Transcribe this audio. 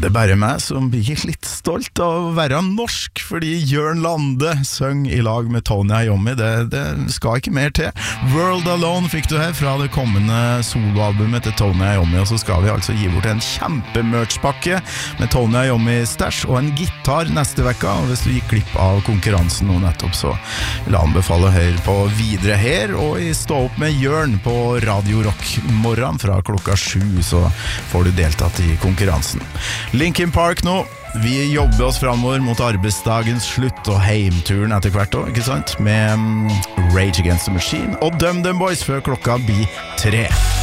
Det bare meg som blir litt stolt av å være norsk, fordi Jørn Lande søng i lag med Tony Iommi. Det skal ikke mer til. World Alone fikk du her fra det kommende soloalbumet til Tony Iommi, og så skal vi altså gi bort en kjempemerchpakke med Tony Iommi-stæsj og en gitar neste vekka, og hvis du gikk glipp av konkurransen nå nettopp, så vil jeg anbefale å høre på videre her, og i Stå opp med Jørn på Radio Rock morgen fra klokka 7, så får du deltatt i konkurransen. Linkin Park nå. Vi jobber oss fremover mot arbeidsdagens slutt og heimturen etter hvert også, ikke sant? Med Rage Against the Machine og Dum Dum Boys før klokka blir 3.